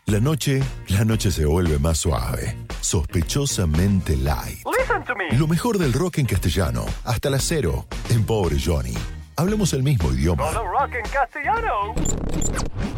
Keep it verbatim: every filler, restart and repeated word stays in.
La noche, la noche se vuelve más suave, sospechosamente light. Listen to me. Lo mejor del rock en castellano, hasta las cero, en Pobre Johnny. Hablamos el mismo idioma. Todo rock en castellano.